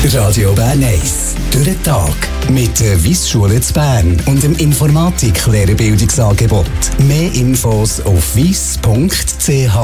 Radio Bern 1. Durch den Tag mit der Wyss-Schule zu Bern und dem Informatik-Lehrerbildungsangebot. Mehr Infos auf wyss.ch.